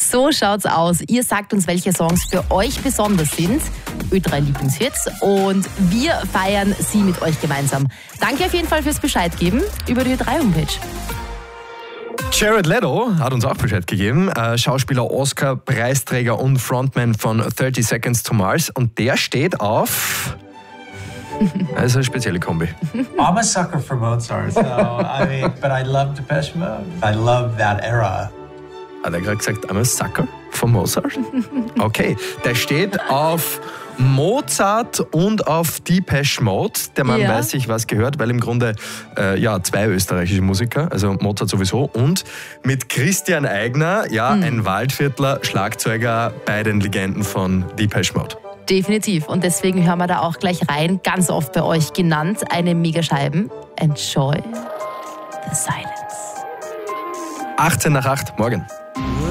So schaut's aus. Ihr sagt uns, welche Songs für euch besonders sind. Ö3 Lieblingshits. Und wir feiern sie mit euch gemeinsam. Danke auf jeden Fall fürs Bescheid geben über die Ö3 Homepage. Jared Leto hat uns auch Bescheid gegeben. Schauspieler, Oscar-Preisträger und Frontman von 30 Seconds to Mars. Und der steht auf... Das ist eine spezielle Kombi. I'm a sucker for Mozart, so but I love Depeche Mode. I love that era. Hat er gerade gesagt, I'm a sucker for Mozart? Okay, der steht auf Mozart und auf Depeche Mode. Der Mann weiß sich was gehört, weil im Grunde zwei österreichische Musiker, also Mozart sowieso, und mit Christian Eigner, ein Waldviertler, Schlagzeuger bei den Legenden von Depeche Mode. Definitiv. Und deswegen hören wir da auch gleich rein. Ganz oft bei euch genannt. Eine Megascheiben. Enjoy the silence. 18 nach 8 morgen.